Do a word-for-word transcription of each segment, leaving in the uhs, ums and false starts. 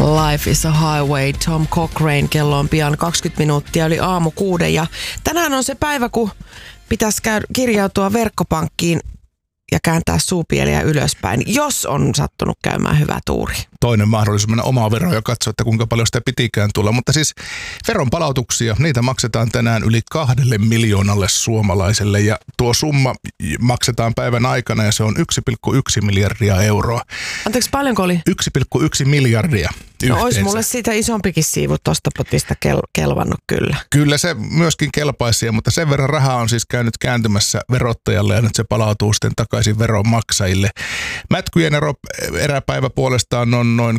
Life is a Highway, Tom Cochrane. Kello on pian kaksikymmentä minuuttia yli aamu kuuden. Ja tänään on se päivä, kun pitäisi käydä, kirjautua verkkopankkiin ja kääntää suupieliä ylöspäin, jos on sattunut käymään hyvä tuuri. Toinen mahdollisuus mennä omaa veroa ja katsoa, että kuinka paljon sitä pitikään tulla. Mutta siis veronpalautuksia, niitä maksetaan tänään yli kahdelle miljoonalle suomalaiselle. Ja tuo summa maksetaan päivän aikana ja se on yksi pilkku yksi miljardia euroa. Anteeksi, paljonko oli? yksi pilkku yksi miljardia yhteensä. No olisi mulle siitä isompikin siivu tuosta potista kel- kelvannut kyllä. Kyllä se myöskin kelpaisi, mutta sen verran rahaa on siis käynyt kääntymässä verottajalle ja nyt se palautuu sitten takaisin veronmaksajille. Mätkyjen ero, eräpäivä puolestaan on noin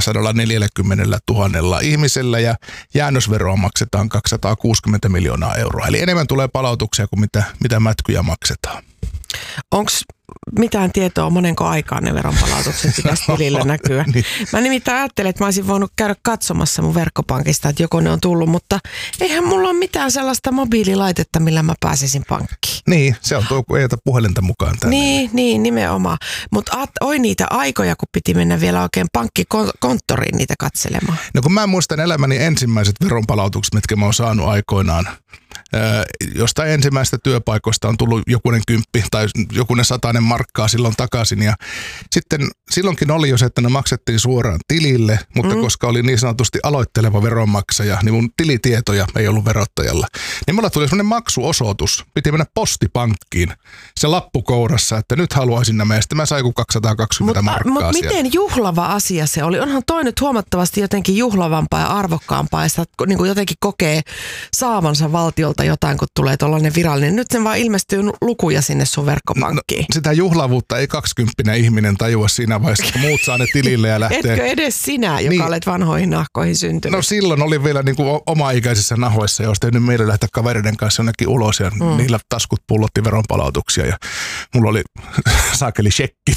kolmesataaneljäkymmentätuhatta ihmisellä ja jäännösveroa maksetaan kaksisataakuusikymmentä miljoonaa euroa. Eli enemmän tulee palautuksia kuin mitä, mitä mätkyjä maksetaan. Onko mitään tietoa, monenko aikaan ne veronpalautukset pitäisi tilillä näkyä? Niin. Mä nimittäin ajattelin, että mä olisin voinut käydä katsomassa mun verkkopankista, että joko ne on tullut, mutta eihän mulla ole mitään sellaista mobiililaitetta, millä mä pääsisin pankkiin. Niin, se on tuo, kun ei ota puhelinta mukaan tänne. Niin, niin nimenomaan. Mutta oi niitä aikoja, kun piti mennä vielä oikein pankkikonttoriin niitä katselemaan. No kun mä muistan elämäni ensimmäiset veronpalautukset, mitkä mä oon saanut aikoinaan. Ää, jostain ensimmäistä työpaikoista on tullut jokunen kymppi tai jokunen satainen markkaa silloin takaisin. Ja sitten silloinkin oli jo se, että ne maksettiin suoraan tilille, mutta mm. koska oli niin sanotusti aloitteleva veronmaksaja, niin mun tilitietoja ei ollut verottajalla. Niin mulla tuli semmoinen maksuosoitus. Piti mennä postipankkiin se lappu kourassa, että nyt haluaisin nämä. Ja sitten mä sain kuin kaksisataakaksikymmentä mut, markkaa Mutta siellä. miten juhlava asia se oli? Onhan toi nyt huomattavasti jotenkin juhlavampaa ja arvokkaampaa ja sitä niin kuin jotenkin kokee saavansa valtiolta jotain, kun tulee tuollainen virallinen. Nyt sen vaan ilmestyy lukuja sinne sun verkkopankkiin. No, sitä juhlavuutta ei kaksikymppinen ihminen tajua siinä vaiheessa, että muut saa ne tilille ja lähtee. Etkö edes sinä, joka niin. olet vanhoihin nahkoihin syntynyt? No silloin oli vielä niin kuin oma-ikäisissä nahoissa ja olisi tehnyt meille lähteä kavereiden kanssa jonnekin ulos ja mm. niillä taskut pullotti veronpalautuksia ja mulla oli saakeli shekki.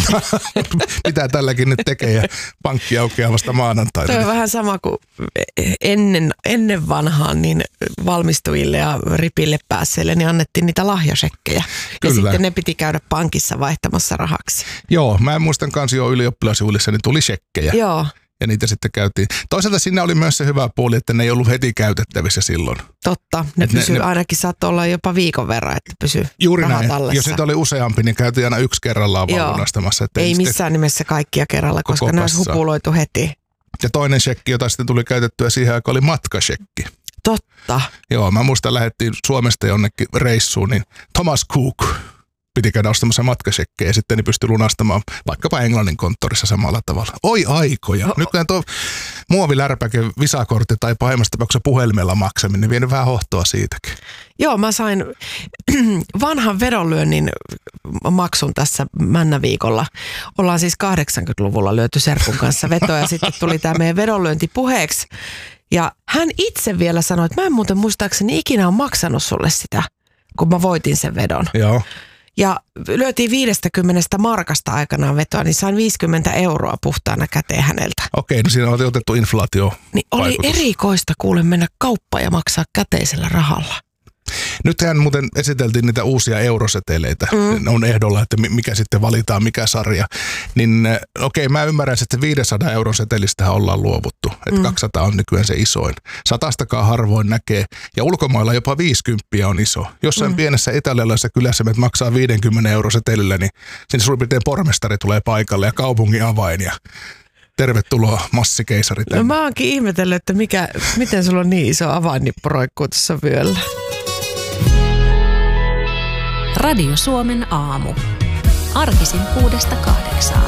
Mitä tälläkin nyt tekee ja pankki aukeaa vasta maanantaina. Tuo on vähän sama kuin ennen, ennen vanhaan niin valmistujille ja ripille päässeille niin annettiin niitä lahjasekkejä. Kyllä. Ja sitten ne piti käydä pankissa vaihtamassa rahaksi. Joo, mä en muistan kanssa jo ylioppilasjuhlissa, niin tuli shekkejä. Joo. Ja niitä sitten käytiin. Toisaalta siinä oli myös se hyvä puoli, että ne ei ollut heti käytettävissä silloin. Totta, ne pysyy ainakin, saattoi olla jopa viikon verran, että pysyy juuri rahat näin. tallessa. Jos niitä oli useampi, niin käytiin aina yksi kerrallaan vaan lunastamassa. Ei, ei missään nimessä kaikkia kerralla, koska ne olisi hupuloitu heti. Ja toinen shekki, jota sitten tuli käytettyä siihen aikaan, oli matkashekki. Totta. Joo, mä muistan, lähdettiin Suomesta jonnekin reissuun, niin Thomas Cook piti käydä ostamassa matkasekkejä ja sitten niin pystyi lunastamaan vaikkapa Englannin konttorissa samalla tavalla. Oi aikoja. No. Nykyään tuo muovilärpäke, visakortti tai pahimmassa tapauksessa puhelimella maksaminen, niin vienyt vähän hohtoa siitäkin. Joo, mä sain vanhan vedonlyönnin maksun tässä männäviikolla. Ollaan siis kahdeksankymmentäluvulla lyöty serkun kanssa vetoa ja sitten tuli tämä meidän vedonlyönti puheeksi. Ja hän itse vielä sanoi, että mä en muuten muistaakseni ikinä ole maksanut sulle sitä, kun mä voitin sen vedon. Joo. Ja lyötiin viidestäkymmenestä markasta aikanaan vetoa, niin sain viisikymmentä euroa puhtaana käteen häneltä. Okei, no siinä oli otettu inflaatio. Niin oli erikoista kuule mennä kauppaan ja maksaa käteisellä rahalla. Nythän muuten esiteltiin niitä uusia euroseteleitä. Mm. On ehdolla, että mikä sitten valitaan, mikä sarja. Niin okei, mä ymmärrän, että viisisataa euron setelistä ollaan luovuttu. Että mm. kaksisataa on nykyään se isoin. Satastakaan harvoin näkee. Ja ulkomailla jopa viisikymmentä on iso. Jossain mm. pienessä italialaisessa kylässä me maksaa viisikymmentä euro setelillä, niin sinne suurin piirtein pormestari tulee paikalle ja kaupungin avain ja tervetuloa massikeisari. No mä oonkin ihmetellyt, että mikä, miten sulla on niin iso avainnippu roikkuu tuossa vyöllä. Radio Suomen aamu. Arkisin kuudesta kahdeksaan.